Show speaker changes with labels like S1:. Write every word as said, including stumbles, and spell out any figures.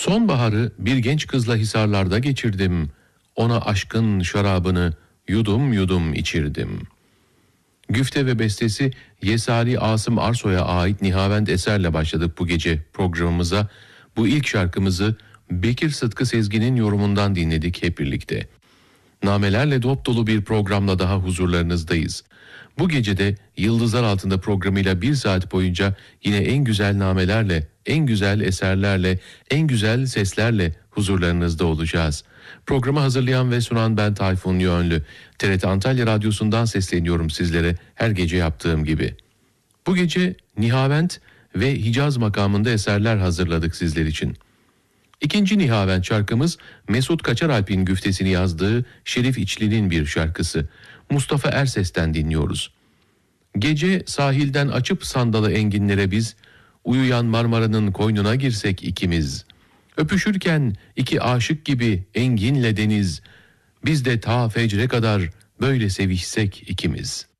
S1: Sonbaharı bir genç kızla Hisarlar'da geçirdim. Ona aşkın şarabını yudum yudum içirdim. Güfte ve bestesi Yesari Asım Arsoy'a ait Nihavent eserle başladık bu gece programımıza. Bu ilk şarkımızı Bekir Sıtkı Sezgin'in yorumundan dinledik hep birlikte. Namelerle dop dolu bir programla daha huzurlarınızdayız. Bu gecede Yıldızlar Altında programıyla bir saat boyunca yine en güzel namelerle, en güzel eserlerle, en güzel seslerle huzurlarınızda olacağız. Programı hazırlayan ve sunan ben Tayfun Yönlü. T R T Antalya Radyosu'ndan sesleniyorum sizlere her gece yaptığım gibi. Bu gece Nihavent ve Hicaz makamında eserler hazırladık sizler için. İkinci Nihavent şarkımız Mesut Kaçaralp'in güftesini yazdığı Şerif İçli'nin bir şarkısı. Mustafa Erses'ten dinliyoruz. Gece sahilden açıp sandalı enginlere biz, uyuyan Marmara'nın koynuna girsek ikimiz. Öpüşürken iki aşık gibi enginle deniz, biz de ta fecre kadar böyle sevişsek ikimiz.''